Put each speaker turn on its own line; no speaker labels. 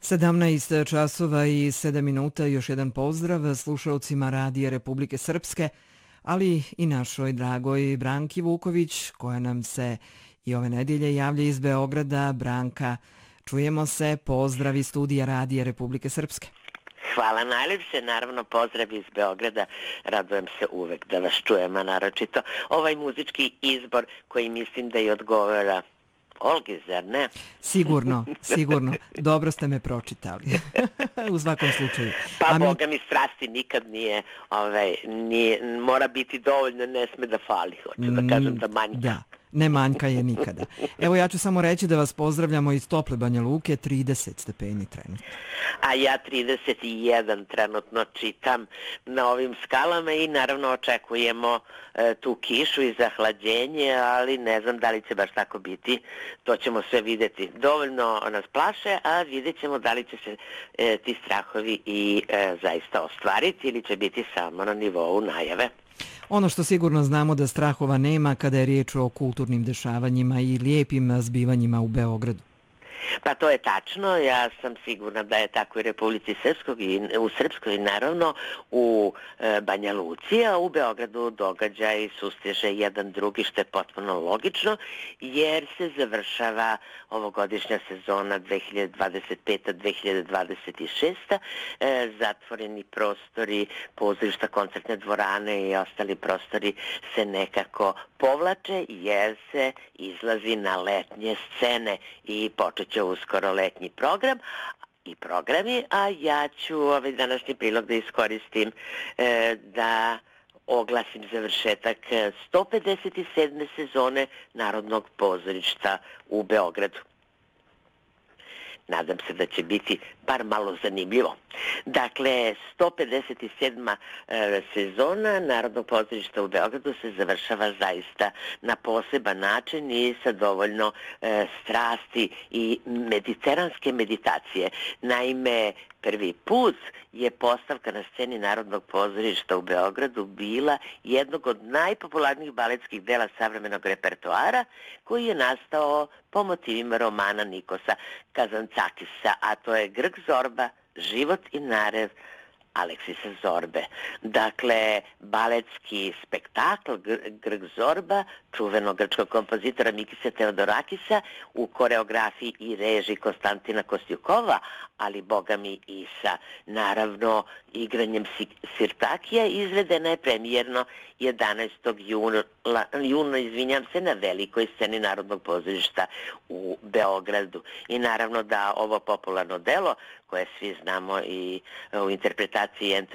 17 časova i 7 minuta, još jedan pozdrav slušalcima Radija Republike Srpske, ali i našoj dragoj Branki Vuković, koja nam se i ove nedjelje javlja iz Beograda. Branka, čujemo se, pozdrav iz studija Radija Republike Srpske.
Hvala najljepše, naravno pozdrav iz Beograda, radujem se uvek da vas čujem, a naročito ovaj muzički izbor koji mislim da i odgovara Olgi, zar ne?
Sigurno, sigurno. Dobro ste me pročitali. U svakom slučaju.
Pa Boga mi strasti nikad nije, mora biti dovoljno, ne sme da fali, hoću da kažem da manjka.
Da, ne manjka je nikada. Evo ja ću samo reći da vas pozdravljamo iz tople Banja Luke, 30 stepeni trenutno.
A ja 31 trenutno čitam na ovim skalama i naravno očekujemo tu kišu i zahlađenje, ali ne znam da li će baš tako biti. To ćemo sve vidjeti. Dovoljno nas plaše, a vidjet ćemo da li će se ti strahovi i zaista ostvariti ili će biti samo na nivou najave.
Ono što sigurno znamo da strahova nema kada je riječ o kulturnim dešavanjima i lijepim zbivanjima u Beogradu.
Pa to je tačno, ja sam sigurna da je tako i Republici u Srpskoj, naravno u Banja Luci, a u Beogradu događaj sustiže jedan drugi, što je potpuno logično, jer se završava ovogodišnja sezona 2025-2026, zatvoreni prostori, pozorišta, koncertne dvorane i ostali prostori se nekako povlače jer se izlazi na letnje scene i počet će uskoro letnji program i programi, a ja ću ovaj današnji prilog da iskoristim da oglasim završetak 157. sezone Narodnog pozorišta u Beogradu. Nadam se da će biti bar malo zanimljivo. Dakle, 157. sezona Narodnog pozorišta u Beogradu se završava zaista na poseban način i sa dovoljno strasti i mediteranske meditacije. Naime, prvi put je postavka na sceni Narodnog pozorišta u Beogradu bila jednog od najpopularnijih baletskih dela savremenog repertoara koji je nastao po motivima romana Nikosa Kazantzakisa, a to je Grk Zorba, Život i narev Aleksisa Zorbe. Dakle, baletski spektakl Grk Zorba, čuvenog grčkog kompozitora Mikise Teodorakisa, u koreografiji i režiji Konstantina Kostjukova, ali boga mi i sa, naravno, igranjem Sirtakija, izvedena je premijerno 11. juna na velikoj sceni Narodnog pozorišta u Beogradu. I naravno da ovo popularno delo, koje svi znamo i u interpretaciji